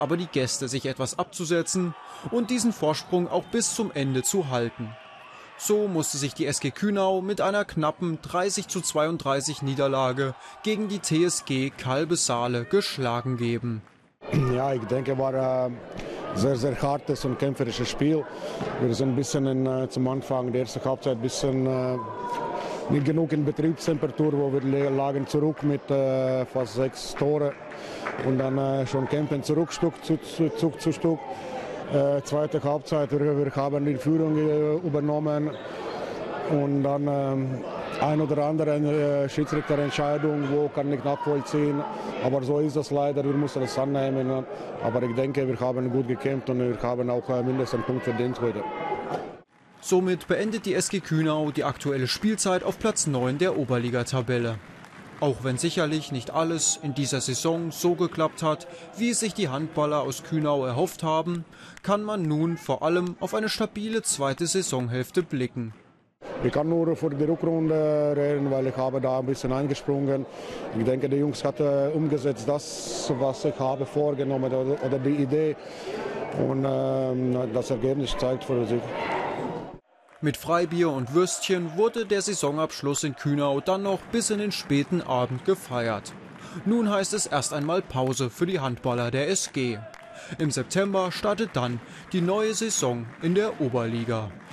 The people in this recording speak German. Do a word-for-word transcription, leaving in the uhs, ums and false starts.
aber die Gäste sich etwas abzusetzen und diesen Vorsprung auch bis zum Ende zu halten. So musste sich die S G Kühnau mit einer knappen dreißig zu zweiunddreißig Niederlage gegen die T S G Kalbe-Saale geschlagen geben. Ja, ich denke, war ein sehr, sehr hartes und kämpferisches Spiel. Wir sind ein bisschen in, äh, zum Anfang der ersten Halbzeit ein bisschen äh, nicht genug in Betriebstemperatur, wo wir lagen zurück mit äh, fast sechs Tore und dann äh, schon kämpfen zurück, Stück zu, zu, Zug zu Stück. Äh, zweite Halbzeit, wir, wir haben die Führung äh, übernommen und dann äh, ein oder andere äh, Schiedsrichterentscheidung, wo kann ich nachvollziehen, aber so ist das leider, wir müssen das annehmen, aber ich denke, wir haben gut gekämpft und wir haben auch äh, mindestens einen Punkt verdient heute. Somit beendet die S G Kühnau die aktuelle Spielzeit auf Platz neun der Oberligatabelle. Auch wenn sicherlich nicht alles in dieser Saison so geklappt hat, wie es sich die Handballer aus Kühnau erhofft haben, kann man nun vor allem auf eine stabile zweite Saisonhälfte blicken. Ich kann nur für die Rückrunde reden, weil ich habe da ein bisschen eingesprungen. Ich denke, die Jungs haben umgesetzt das, was ich habe vorgenommen oder, oder die Idee. Und äh, das Ergebnis zeigt für sich. Mit Freibier und Würstchen wurde der Saisonabschluss in Kühnau dann noch bis in den späten Abend gefeiert. Nun heißt es erst einmal Pause für die Handballer der S G. Im September startet dann die neue Saison in der Oberliga.